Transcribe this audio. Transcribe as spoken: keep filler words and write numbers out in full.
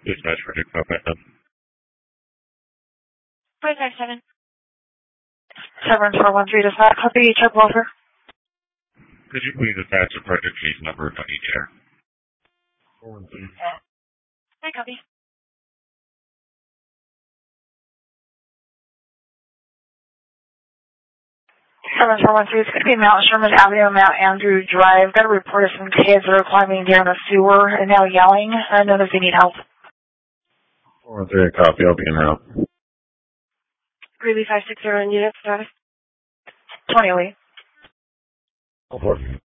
Dispatch for Dick Pop Pickup. five five seven. seven four one three does not copy truck welfare. Could you please attach the project case number if I need care? four one three. I copy. seven four one three, it's going to be Mount Sherman Avenue, Mount Andrew Drive. Got a report of some kids that are climbing down a sewer and now yelling. I don't know if they need help. four one three, a copy. I'll be in route. Greeley five six zero in unit status. twenty away. Go for it.